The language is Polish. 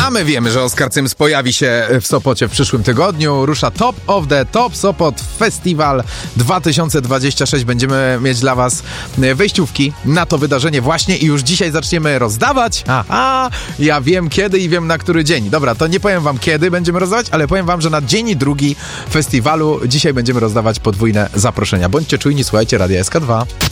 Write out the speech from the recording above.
A my wiemy, że Oskar Cyms pojawi się w Sopocie w przyszłym tygodniu. Rusza Top of the Top Sopot Festival 2026. Będziemy mieć dla was wejściówki na to wydarzenie właśnie i już dzisiaj zaczniemy rozdawać. Aha, ja wiem kiedy i wiem na który dzień. Dobra, to nie powiem wam kiedy będziemy rozdawać, ale powiem wam, że na dzień drugi festiwalu dzisiaj będziemy rozdawać podwójne zaproszenia. Bądźcie czujni, słuchajcie Radia SK2.